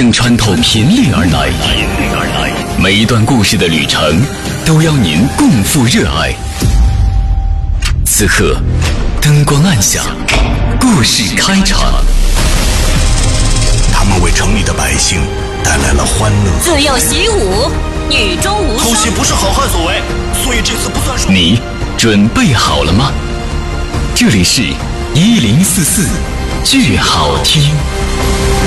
正穿透频率而来，每一段故事的旅程都邀您共赴热爱。此刻，灯光暗下，故事开场。 他们为城里的百姓带来了欢乐。 自幼习武，女中无双。 偷袭不是好汉所为，所以这次不算数。 你准备好了吗？这里是1044剧好听。